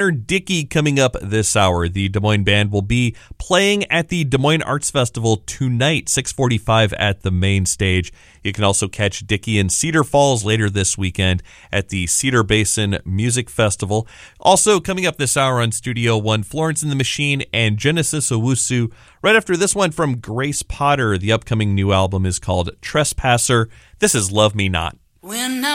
Dickey coming up this hour. The Des Moines Band will be playing at the Des Moines Arts Festival tonight, 6:45 at the main stage. You can also catch Dickey in Cedar Falls later this weekend at the Cedar Basin Music Festival. Also coming up this hour on Studio One, Florence and the Machine and Genesis Owusu. Right after this one from Grace Potter, the upcoming new album is called Trespasser. This is Love Me Not. When